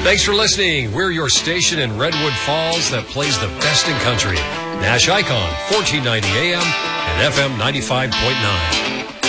Thanks for listening. We're your station in Redwood Falls that plays the best in country. Nash Icon, 1490 AM and FM 95.9.